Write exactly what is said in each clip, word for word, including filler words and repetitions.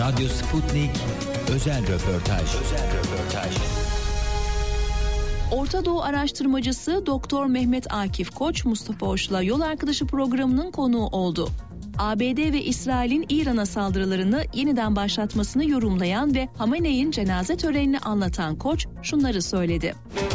Radyo Sputnik özel röportaj. Özel röportaj. Orta Doğu araştırmacısı Doktor Mehmet Akif Koç, Mustafa Hoş'la Yol Arkadaşı programının konuğu oldu. A B D ve İsrail'in İran'a saldırılarını yeniden başlatmasını yorumlayan ve Hamenei'nin cenaze törenini anlatan Koç şunları söyledi.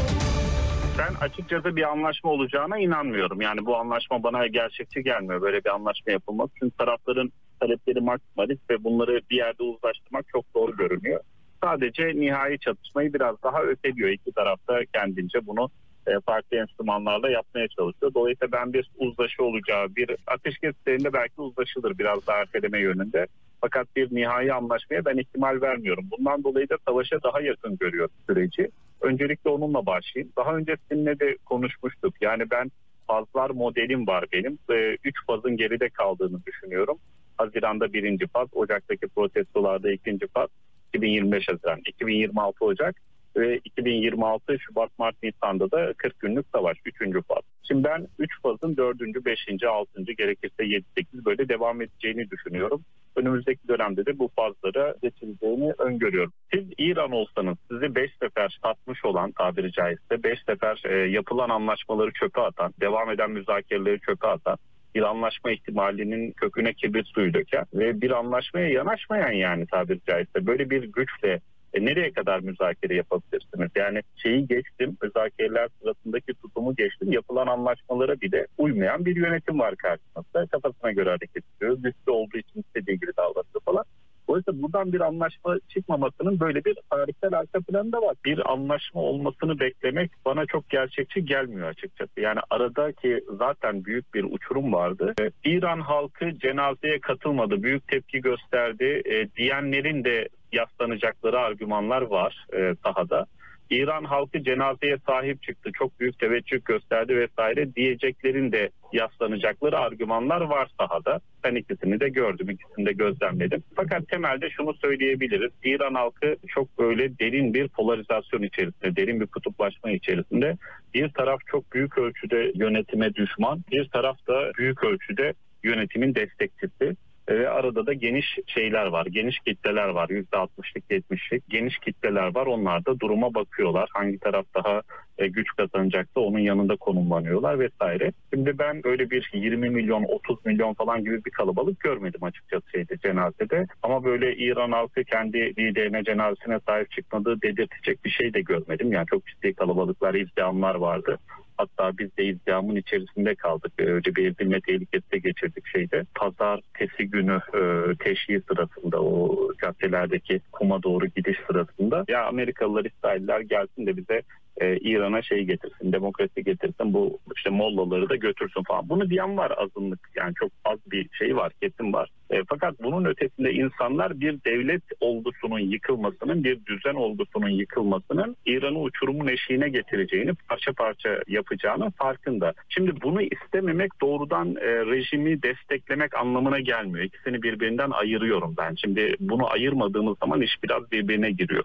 Ben açıkçası bir anlaşma olacağına inanmıyorum. Yani bu anlaşma bana gerçekçi gelmiyor. Böyle bir anlaşma yapılması. Çünkü tarafların talepleri maksimalist ve bunları bir yerde uzlaştırmak çok zor görünüyor. Sadece nihai çatışmayı biraz daha öteliyor. İki tarafta kendince bunu farklı enstrümanlarla yapmaya çalışıyor. Dolayısıyla ben bir uzlaşı olacağı, bir ateşkes üzerinde belki uzlaşılır biraz daha erteleme yönünde. Fakat bir nihai anlaşmaya ben ihtimal vermiyorum. Bundan dolayı da savaşa daha yakın görüyorum süreci. Öncelikle onunla başlayayım. Daha önce sizinle de konuşmuştuk. Yani ben fazlar modelim var benim. Üç fazın geride kaldığını düşünüyorum. Haziran'da birinci faz, Ocak'taki protestolarda ikinci faz, iki bin yirmi beş Haziran, iki bin yirmi altı Ocak ve iki bin yirmi altı Şubat, Mart, Nisan'da da kırk günlük savaş, üçüncü faz. Şimdi ben üç fazın dördüncü, beşinci, altıncı gerekirse yedi sekiz böyle devam edeceğini düşünüyorum. Önümüzdeki dönemde de bu fazlara geçileceğini öngörüyorum. Siz İran olsanız, sizi beş sefer satmış olan, tabiri caizse beş sefer e, yapılan anlaşmaları çöpe atan, devam eden müzakereleri çöpe atan, bir anlaşma ihtimalinin köküne kibrit suyu döken ve bir anlaşmaya yanaşmayan, yani tabiri caizse böyle bir güçle E nereye kadar müzakere yapabilirsiniz? Yani şeyi geçtim, müzakereler sırasındaki tutumu geçtim. Yapılan anlaşmalara bile uymayan bir yönetim var karşımızda. Kafasına göre hareket ediyor. Güçlü olduğu için istediği gibi davranıyor falan. Dolayısıyla buradan bir anlaşma çıkmamasının böyle bir tarihsel arka planı da var. Bir anlaşma olmasını beklemek bana çok gerçekçi gelmiyor açıkçası. Yani aradaki zaten büyük bir uçurum vardı. Ee, İran halkı cenazeye katılmadı, büyük tepki gösterdi e, diyenlerin de yaslanacakları argümanlar var e, sahada. İran halkı cenazeye sahip çıktı, çok büyük teveccüh gösterdi vesaire diyeceklerin de yaslanacakları argümanlar var sahada. Ben ikisini de gördüm, ikisini de gözlemledim. Fakat temelde şunu söyleyebiliriz. İran halkı çok böyle derin bir polarizasyon içerisinde, derin bir kutuplaşma içerisinde. Bir taraf çok büyük ölçüde yönetime düşman, bir taraf da büyük ölçüde yönetimin destekçisi. Ve arada da geniş şeyler var, geniş kitleler var, yüzde altmışlık yetmişlik geniş kitleler var. Onlar da duruma bakıyorlar. Hangi taraf daha e, güç kazanacaksa onun yanında konumlanıyorlar vesaire. Şimdi ben böyle bir yirmi milyon, otuz milyon falan gibi bir kalabalık görmedim açıkçası şeyde, cenazede. Ama böyle İran halkı kendi liderine, cenazesine sahip çıkmadığı dedirtecek bir şey de görmedim. Yani çok ciddi kalabalıklar, izdihamlar vardı. Hatta biz de izdihamın içerisinde kaldık. Öyle bir edilme tehlikesi de geçirdik şeyde. Pazartesi günü e, teşhis sırasında, o caddelerdeki kuma doğru gidiş sırasında, ya Amerikalılar, İsrailler gelsin de bize e, İran'a şey getirsin, demokrasi getirsin, bu işte mollaları da götürsün falan. Bunu diyen var azınlık, yani çok az bir şey var, kesim var. E, fakat bunun ötesinde insanlar bir devlet olgusunun yıkılmasının, bir düzen olgusunun yıkılmasının İran'ı uçurumun eşiğine getireceğini, parça parça yapacağının farkında. Şimdi bunu istememek doğrudan e, rejimi desteklemek anlamına gelmiyor. İkisini birbirinden ayırıyorum ben. Şimdi bunu ayırmadığımız zaman iş biraz birbirine giriyor.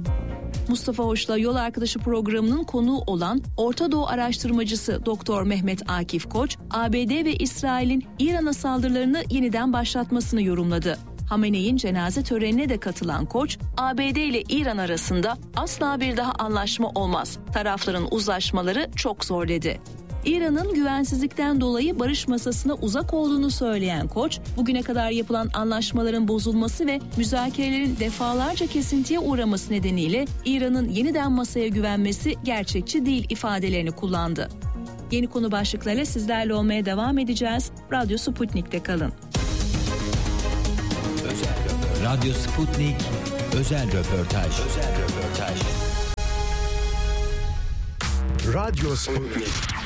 Mustafa Hoş'la Yol Arkadaşı programının konuğu olan Orta Doğu araştırmacısı Doktor Mehmet Akif Koç, A B D ve İsrail'in İran'a saldırılarını yeniden başlatmasını yorumladı. Hamenei'nin cenaze törenine de katılan Koç, A B D ile İran arasında asla bir daha anlaşma olmaz, tarafların uzlaşmaları çok zor dedi. İran'ın güvensizlikten dolayı barış masasına uzak olduğunu söyleyen Koç, bugüne kadar yapılan anlaşmaların bozulması ve müzakerelerin defalarca kesintiye uğraması nedeniyle İran'ın yeniden masaya güvenmesi gerçekçi değil ifadelerini kullandı. Yeni konu başlıklarıyla sizlerle olmaya devam edeceğiz. Radyo Sputnik'te kalın. Özel Radyo Sputnik özel röportaj. Özel röportaj. Radyo Sputnik.